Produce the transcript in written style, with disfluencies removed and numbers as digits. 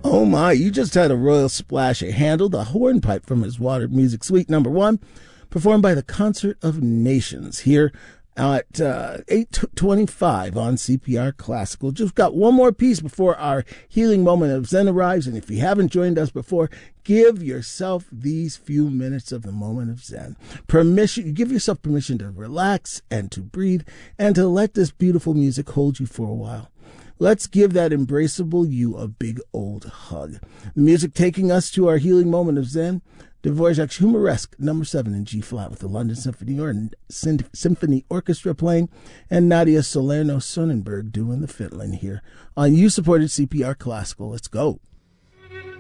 Oh my, you just had a royal splash. A Handel, the hornpipe from his Water Music Suite #1, performed by the Concert of Nations here at 8:25 on CPR Classical. Just got one more piece before our healing moment of Zen arrives. And if you haven't joined us before, give yourself these few minutes of the moment of Zen. Give yourself permission to relax and to breathe and to let this beautiful music hold you for a while. Let's give that embraceable you a big old hug. The music taking us to our healing moment of Zen, Dvorak's Humoresque #7 in G-flat with the London Symphony Orchestra playing, and Nadia Salerno-Sonnenberg doing the fiddling here on You Supported CPR Classical. Let's go.